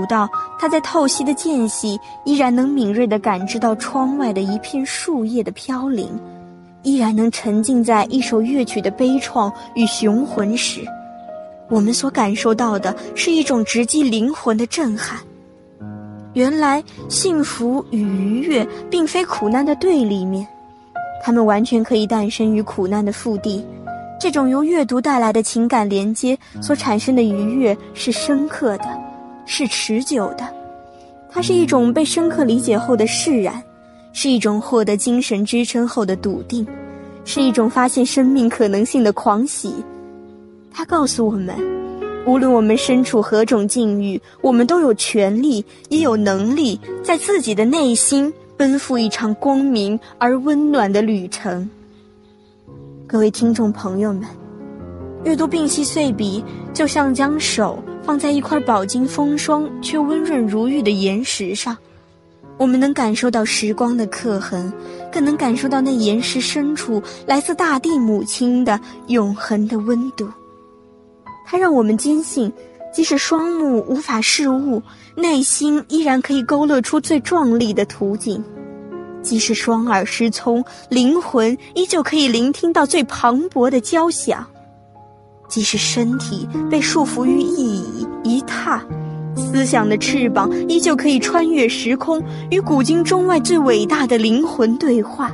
读到他在透析的间隙依然能敏锐地感知到窗外的一片树叶的飘零，依然能沉浸在一首乐曲的悲怆与雄浑时，我们所感受到的是一种直击灵魂的震撼。原来幸福与愉悦并非苦难的对立面，它们完全可以诞生于苦难的腹地。这种由阅读带来的情感连接所产生的愉悦是深刻的，是持久的。它是一种被深刻理解后的释然，是一种获得精神支撑后的笃定，是一种发现生命可能性的狂喜。它告诉我们，无论我们身处何种境遇，我们都有权利也有能力在自己的内心奔赴一场光明而温暖的旅程。各位听众朋友们，阅读并析碎笔就像将手放在一块饱经风霜却温润如玉的岩石上，我们能感受到时光的刻痕，更能感受到那岩石深处来自大地母亲的永恒的温度。它让我们坚信，即使双目无法视物，内心依然可以勾勒出最壮丽的图景；即使双耳失聪，灵魂依旧可以聆听到最磅礴的交响；即使身体被束缚于一椅一榻，思想的翅膀依旧可以穿越时空，与古今中外最伟大的灵魂对话。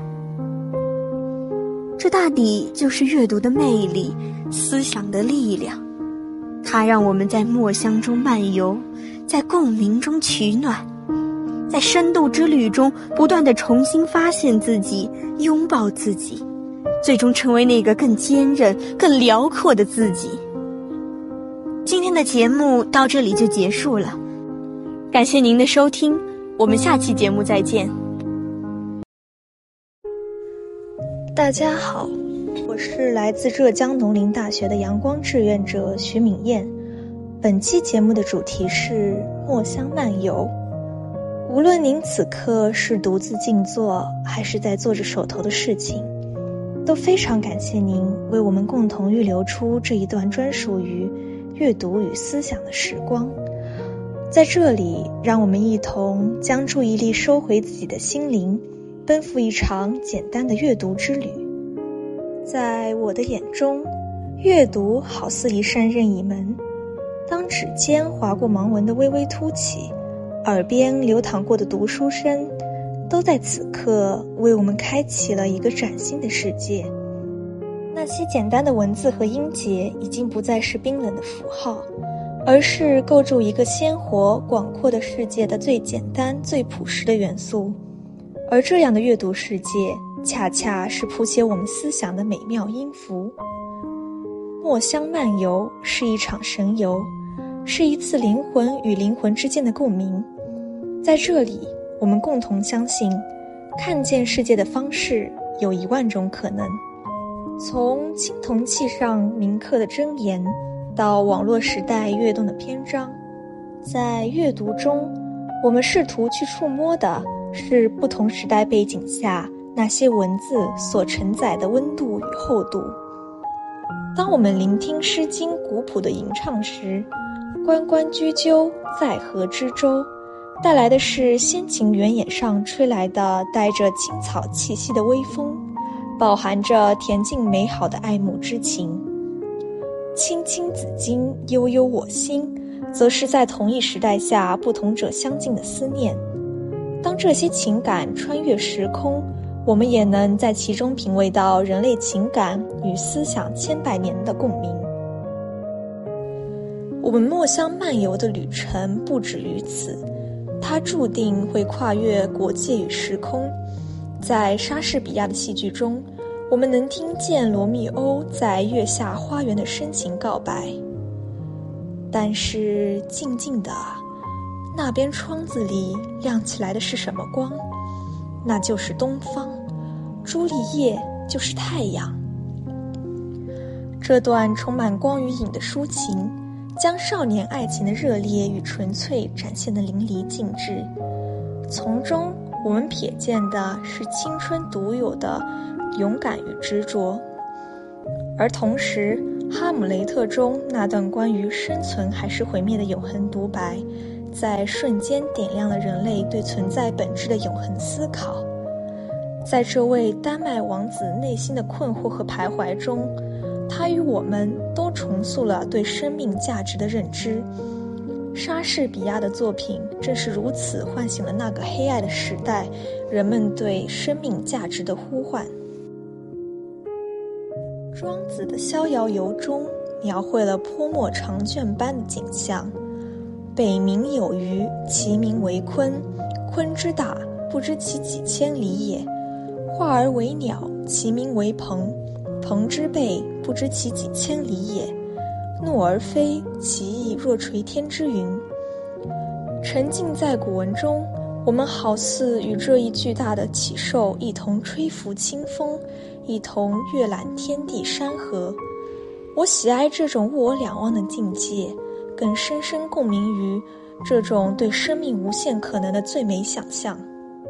这大抵就是阅读的魅力，思想的力量。它让我们在墨香中漫游，在共鸣中取暖，在深度之旅中不断地重新发现自己，拥抱自己，最终成为那个更坚韧更辽阔的自己。今天的节目到这里就结束了，感谢您的收听，我们下期节目再见。 大家好，我是来自浙江农林大学的阳光志愿者徐敏燕。本期节目的主题是墨香漫游。无论您此刻是独自静坐，还是在做着手头的事情，都非常感谢您为我们共同预留出这一段专属于阅读与思想的时光。在这里，让我们一同将注意力收回自己的心灵，奔赴一场简单的阅读之旅。在我的眼中，阅读好似一扇任意门，当指尖划过盲文的微微凸起，耳边流淌过的读书声，都在此刻为我们开启了一个崭新的世界。那些简单的文字和音节已经不再是冰冷的符号，而是构筑一个鲜活广阔的世界的最简单最朴实的元素。而这样的阅读世界恰恰是谱写我们思想的美妙音符。墨香漫游是一场神游，是一次灵魂与灵魂之间的共鸣。在这里，我们共同相信，看见世界的方式有10000种可能。从青铜器上铭刻的箴言，到网络时代跃动的篇章，在阅读中，我们试图去触摸的是不同时代背景下那些文字所承载的温度与厚度。当我们聆听《诗经》古朴的吟唱时，关关雎鸠，在河之洲，带来的是先秦原野上吹来的带着青草气息的微风，饱含着恬静美好的爱慕之情。青青子衿，悠悠我心，则是在同一时代下不同者相近的思念。当这些情感穿越时空，我们也能在其中品味到人类情感与思想千百年的共鸣。我们墨香漫游的旅程不止于此，它注定会跨越国界与时空。在莎士比亚的戏剧中，我们能听见罗密欧在月下花园的深情告白。但是静静的，那边窗子里亮起来的是什么光？那就是东方，朱丽叶就是太阳。这段充满光与影的抒情，将少年爱情的热烈与纯粹展现得淋漓尽致。从中我们瞥见的是青春独有的勇敢与执着，而同时哈姆雷特中那段关于生存还是毁灭的永恒独白， 在瞬间点亮了人类对存在本质的永恒思考。在这位丹麦王子内心的困惑和徘徊中，他与我们都重塑了对生命价值的认知。莎士比亚的作品正是如此唤醒了那个黑暗的时代人们对生命价值的呼唤。庄子的《逍遥游》中描绘了泼墨长卷般的景象：北冥有鱼，其名为鲲，鲲之大，不知其几千里也；化而为鸟，其名为鹏，鹏之背，不知其几千里也；怒而飞，其翼若垂天之云。沉浸在古文中，我们好似与这一巨大的奇兽一同吹拂清风，一同阅览天地山河。我喜爱这种物我两忘的境界，更深深共鸣于这种对生命无限可能的最美想象。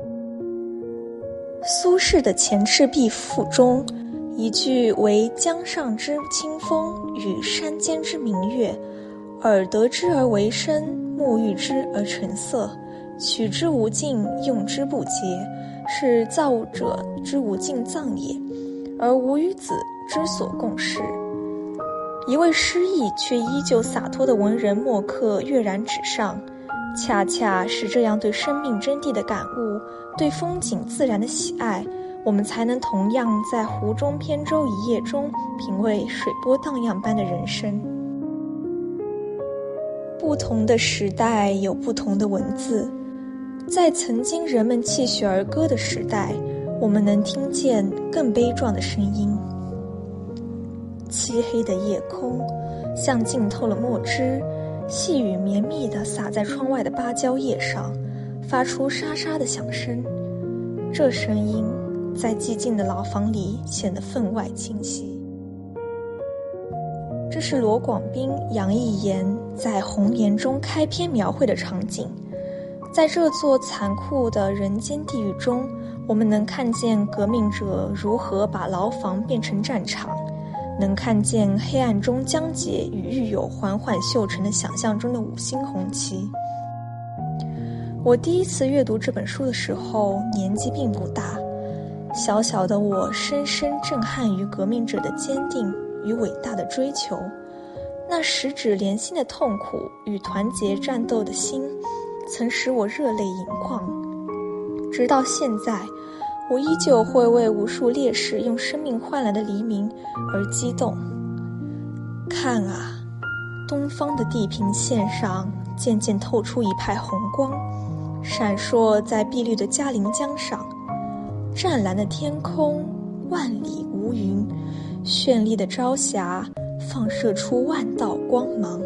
苏轼的《前赤壁赋》中一句为江上之清风与山间之明月，耳得之而为声，目遇之而成色，取之无尽，用之不竭，是造物者之无尽藏也，而吾与子之所共适。一位失意却依旧洒脱的文人墨客跃然纸上，恰恰是这样对生命真谛的感悟，对风景自然的喜爱，我们才能同样在湖中扁舟一叶中品味水波荡漾般的人生。不同的时代有不同的文字，在曾经人们泣血而歌的时代，我们能听见更悲壮的声音。漆黑的夜空像浸透了墨汁，细雨绵密地洒在窗外的芭蕉叶上，发出沙沙的响声。这声音在寂静的牢房里显得分外清晰。这是罗广斌、杨逸言在《红岩》中开篇描绘的场景。在这座残酷的人间地狱中，我们能看见革命者如何把牢房变成战场，能看见黑暗中江姐与狱友缓缓绣成的想象中的五星红旗。我第一次阅读这本书的时候，年纪并不大，小小的我深深震撼于革命者的坚定与伟大的追求，那十指连心的痛苦与团结战斗的心，曾使我热泪盈眶。直到现在，我依旧会为无数烈士用生命换来的黎明而激动。看啊，东方的地平线上渐渐透出一派红光，闪烁在碧绿的嘉陵江上。湛蓝的天空，万里无云，绚丽的朝霞放射出万道光芒。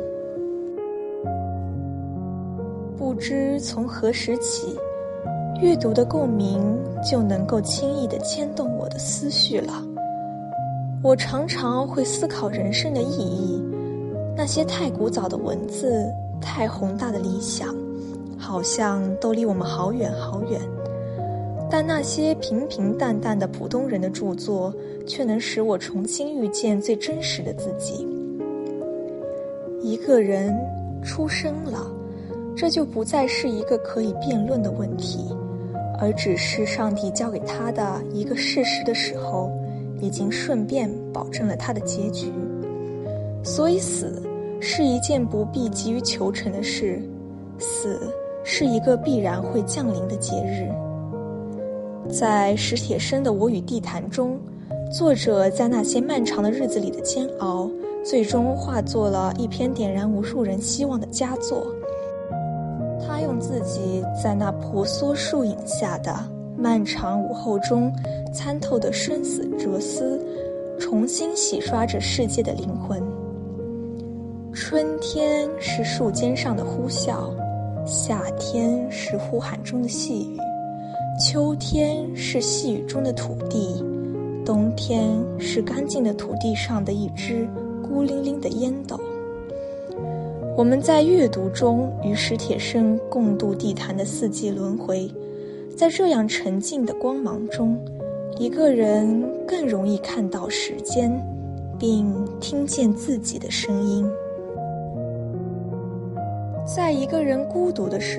不知从何时起，阅读的共鸣就能够轻易地牵动我的思绪了。我常常会思考人生的意义，那些太古早的文字，太宏大的理想，好像都离我们好远好远。但那些平平淡淡的普通人的著作，却能使我重新遇见最真实的自己。一个人出生了，这就不再是一个可以辩论的问题，而只是上帝交给他的一个事实的时候，已经顺便保证了他的结局。所以死是一件不必急于求成的事，死是一个必然会降临的节日。在史铁生的《我与地坛》中，作者在那些漫长的日子里的煎熬，最终化作了一篇点燃无数人希望的佳作。他用自己在那婆娑树影下的漫长午后中参透的生死哲思，重新洗刷着世界的灵魂。春天是树尖上的呼啸，夏天是呼喊中的细雨，秋天是细雨中的土地，冬天是干净的土地上的一只孤零零的烟斗。我们在阅读中与史铁生共度地坛的四季轮回，在这样沉静的光芒中，一个人更容易看到时间，并听见自己的声音。 在一个人孤独的时